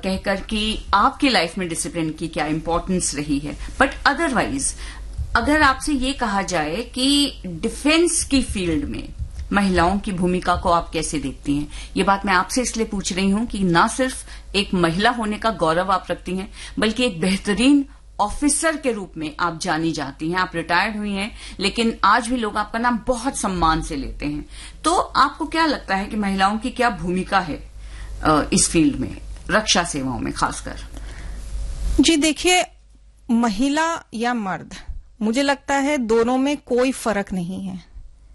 कहकर कि आपकी लाइफ में डिसिप्लिन की क्या इंपॉर्टेंस रही है, बट अदरवाइज अगर आपसे ये कहा जाए कि डिफेंस की फील्ड में महिलाओं की भूमिका को आप कैसे देखती हैं, ये बात मैं आपसे इसलिए पूछ रही हूं कि ना सिर्फ एक महिला होने का गौरव आप रखती हैं, बल्कि एक बेहतरीन ऑफिसर के रूप में आप जानी जाती हैं। आप रिटायर्ड हुई हैं, लेकिन आज भी लोग आपका नाम बहुत सम्मान से लेते हैं। तो आपको क्या लगता है कि महिलाओं की क्या भूमिका है इस फील्ड में, रक्षा सेवाओं में खासकर? जी देखिए, महिला या मर्द, मुझे लगता है दोनों में कोई फर्क नहीं है।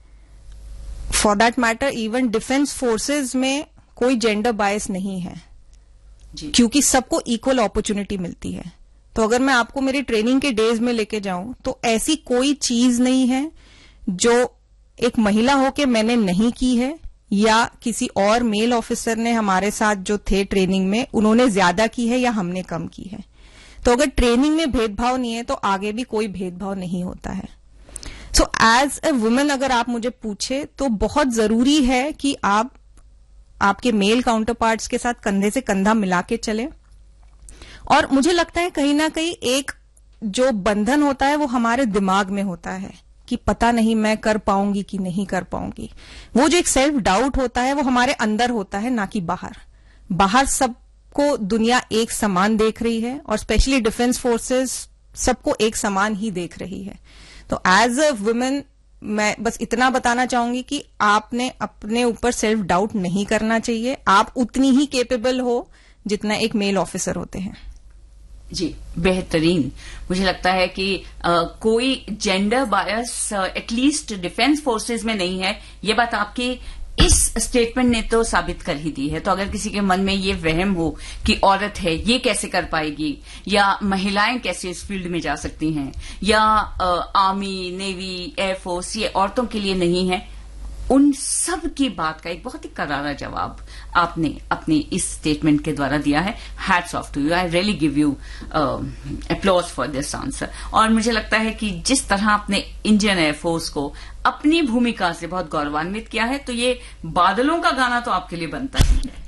For that matter even defence forces में कोई जेंडर बायस नहीं है जी। क्योंकि सबको इक्वल अपॉर्चुनिटी मिलती है। तो अगर मैं आपको मेरी ट्रेनिंग के डेज में लेके जाऊं तो ऐसी कोई चीज नहीं है जो एक महिला होके मैंने नहीं की है या किसी और मेल ऑफिसर ने हमारे साथ जो थे ट्रेनिंग में उन्होंने ज्यादा की है या हमने कम की है। तो अगर ट्रेनिंग में भेदभाव नहीं है तो आगे भी कोई भेदभाव नहीं होता है। सो एज ए वुमेन अगर आप मुझे पूछे तो बहुत जरूरी है कि आप आपके मेल काउंटर पार्ट्स के साथ कंधे से कंधा मिला के चले। और मुझे लगता है कहीं ना कहीं एक जो बंधन होता है वो हमारे दिमाग में होता है कि पता नहीं मैं कर पाऊंगी कि नहीं कर पाऊंगी। वो जो एक सेल्फ डाउट होता है वो हमारे अंदर होता है, ना कि बाहर। बाहर सबको दुनिया एक समान देख रही है और स्पेशली डिफेंस फोर्सेस सबको एक समान ही देख रही है। तो एज अ वुमेन मैं बस इतना बताना चाहूंगी कि आपने अपने ऊपर सेल्फ डाउट नहीं करना चाहिए। आप उतनी ही केपेबल हो जितना एक मेल ऑफिसर होते हैं। जी, बेहतरीन। मुझे लगता है कि कोई gender bias at least defence forces में नहीं है। ये बात आपकी इस स्टेटमेंट ने तो साबित कर ही दी है। तो अगर किसी के मन में ये वहम हो कि औरत है ये कैसे कर पाएगी या महिलाएं कैसे इस फील्ड में जा सकती हैं या आर्मी, नेवी, एयरफोर्स ये औरतों के लिए नहीं है, उन सब की बात का एक बहुत ही करारा जवाब आपने अपने इस स्टेटमेंट के द्वारा दिया है। Hats off to you. I really give you applause for this answer. और मुझे लगता है कि जिस तरह आपने इंडियन एयरफोर्स को अपनी भूमिका से बहुत गौरवान्वित किया है, तो ये बादलों का गाना तो आपके लिए बनता ही है।